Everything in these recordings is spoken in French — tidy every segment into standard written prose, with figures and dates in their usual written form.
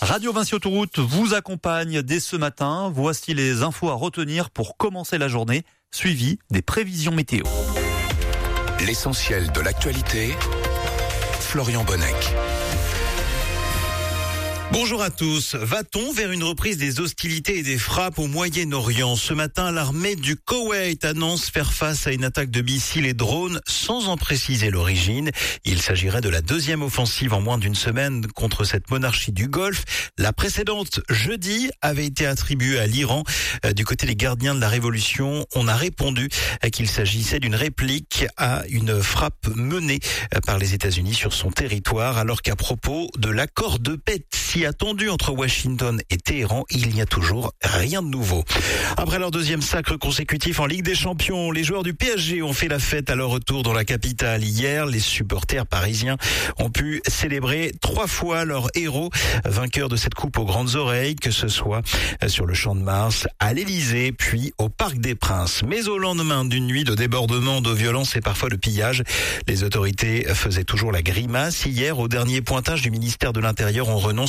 Radio Vinci Autoroute vous accompagne dès ce matin. Voici les infos à retenir pour commencer la journée, suivi des prévisions météo. L'essentiel de l'actualité, Florian Bonnec. Bonjour à tous. Va-t-on vers une reprise des hostilités et des frappes au Moyen-Orient ? Ce matin, l'armée du Koweït annonce faire face à une attaque de missiles et drones sans en préciser l'origine. Il s'agirait de la deuxième offensive en moins d'une semaine contre cette monarchie du Golfe. La précédente, jeudi, avait été attribuée à l'Iran. Du côté des gardiens de la Révolution, on a répondu qu'il s'agissait d'une réplique à une frappe menée par les États-Unis sur son territoire, alors qu'à propos de l'accord de paix attendu entre Washington et Téhéran, il n'y a toujours rien de nouveau. Après leur deuxième sacre consécutif en Ligue des Champions, les joueurs du PSG ont fait la fête à leur retour dans la capitale. Hier, les supporters parisiens ont pu célébrer 3 fois leur héros, vainqueurs de cette coupe aux grandes oreilles, que ce soit sur le Champ de Mars, à l'Élysée, puis au Parc des Princes. Mais au lendemain d'une nuit de débordements, de violence et parfois de pillage, les autorités faisaient toujours la grimace. Hier, au dernier pointage du ministère de l'Intérieur,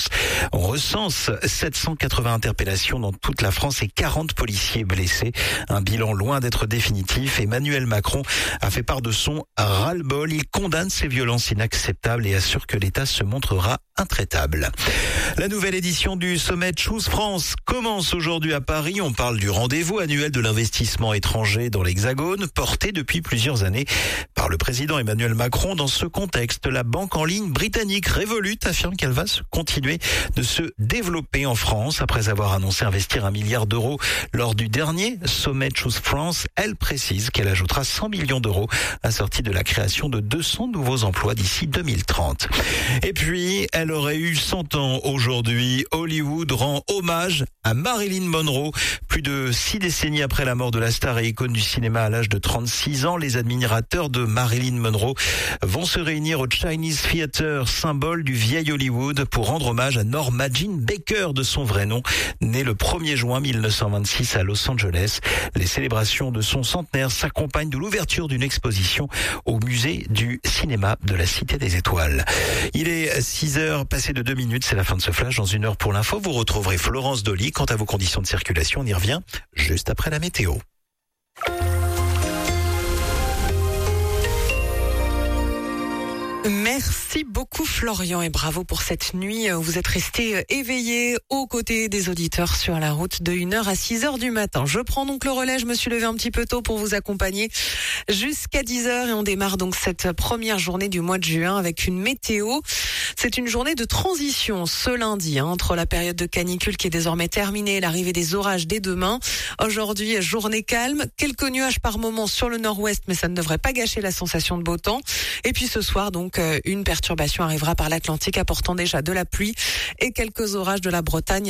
on recense 780 interpellations dans toute la France et 40 policiers blessés. Un bilan loin d'être définitif. Emmanuel Macron a fait part de son ras-le-bol. Il condamne ces violences inacceptables et assure que l'État se montrera intraitable. La nouvelle édition du sommet Choose France commence aujourd'hui à Paris. On parle du rendez-vous annuel de l'investissement étranger dans l'Hexagone, porté depuis plusieurs années par le président Emmanuel Macron. Dans ce contexte, la banque en ligne britannique Revolut affirme qu'elle va continuer de se développer en France. Après avoir annoncé investir 1 milliard d'euros lors du dernier sommet Choose France, elle précise qu'elle ajoutera 100 millions d'euros assortis de la création de 200 nouveaux emplois d'ici 2030. Et puis, elle aurait eu 100 ans aujourd'hui. Hollywood rend hommage à Marilyn Monroe. Plus de 6 décennies après la mort de la star et icône du cinéma à l'âge de 36 ans, les admirateurs de Marilyn Monroe vont se réunir au Chinese Theatre, symbole du vieil Hollywood, pour rendre hommage à Norma Jean Baker de son vrai nom, née le 1er juin 1926 à Los Angeles. Les célébrations de son centenaire s'accompagnent de l'ouverture d'une exposition au musée du cinéma de la Cité des Étoiles. Il est 6h passé de 2 minutes, c'est la fin de ce flash. Dans 1 heure pour l'info, vous retrouverez Florence Dolly. Quant à vos conditions de circulation, on y revient juste après la météo. Merci beaucoup Florian et bravo pour cette nuit. Vous êtes resté éveillé aux côtés des auditeurs sur la route de 1h à 6h du matin. Je prends donc le relais, je me suis levé un petit peu tôt pour vous accompagner jusqu'à 10h et on démarre donc cette première journée du mois de juin avec une météo. C'est une journée de transition ce lundi entre la période de canicule qui est désormais terminée et l'arrivée des orages dès demain. Aujourd'hui, journée calme, quelques nuages par moment sur le nord-ouest mais ça ne devrait pas gâcher la sensation de beau temps. Et puis ce soir donc une perturbation arrivera par l'Atlantique apportant déjà de la pluie et quelques orages de la Bretagne